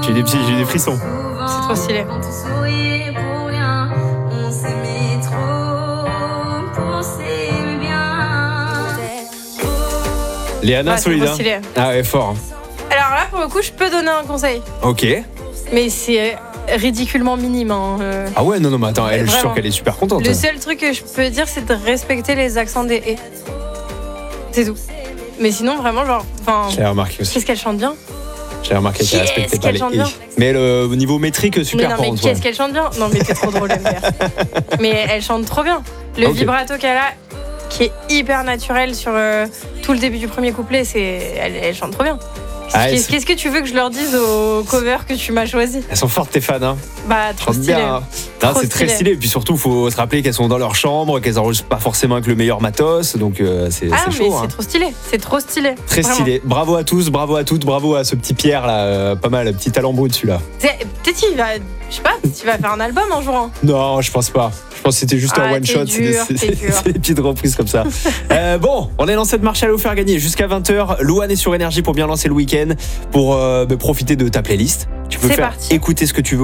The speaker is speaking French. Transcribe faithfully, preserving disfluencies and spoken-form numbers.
J'ai des petits, j'ai des frissons. C'est trop stylé. Léana, Ouais, c'est solide. trop Hein. stylé. Ah ouais, fort. Alors là, pour le coup, je peux donner un conseil. Ok. Mais c'est ridiculement minime. Hein. euh. Ah ouais, non, non, mais attends, elle, je suis sûr Vraiment. qu'elle est super contente. Le seul truc que je peux dire, c'est de respecter les accents des « et ». C'est tout. Mais sinon, vraiment, genre... Je l'ai remarqué aussi. Qu'est-ce qu'elle chante bien. J'ai remarqué qu'elle Qu'est-ce respectait pas qu'elle les chante i. bien. Mais le au niveau métrique, super mais non, par mais contre. qu'est-ce ouais. qu'elle chante bien. Non, mais t'es trop drôle, M D R. Mais elle chante trop bien. Le Ok. vibrato qu'elle a, qui est hyper naturel sur euh, tout le début du premier couplet, c'est... Elle, elle chante trop bien. Ah, Qu'est-ce, c'est- qu'est-ce que tu veux que je leur dise au cover que tu m'as choisi? Elles sont fortes, tes fans. Hein. Bah, trop Chante stylé. bien. Hein. Non, Trop c'est très stylé. Et puis surtout, il faut se rappeler qu'elles sont dans leur chambre, qu'elles enregistrent pas forcément avec le meilleur matos. Donc euh, c'est, Ah, c'est mais chaud. c'est Hein. trop stylé. C'est trop stylé. Très Vraiment. stylé. Bravo à tous, bravo à toutes, bravo à ce petit Pierre là. euh, pas mal, petit talent brut celui-là. C'est- Peut-être qu'il va... Je sais pas, tu vas faire un album un jour. Hein. Non, je pense pas. Je pense que c'était juste Ah, un one t'es shot. dur, c'est, des, c'est- t'es dur. c'est des petites reprises comme ça. euh, bon, on est dans cette marche à vous faire gagner jusqu'à vingt heures. Louane est sur Énergie pour bien lancer le week-end, pour euh, bah, profiter de ta playlist. Tu peux C'est faire parti. écouter ce que tu veux.